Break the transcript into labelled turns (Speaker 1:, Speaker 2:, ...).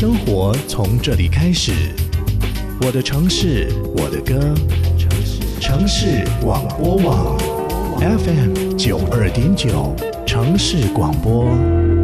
Speaker 1: 生活从这里开始，我的城市，我的歌，城市广播网 FM 92.9城市广播。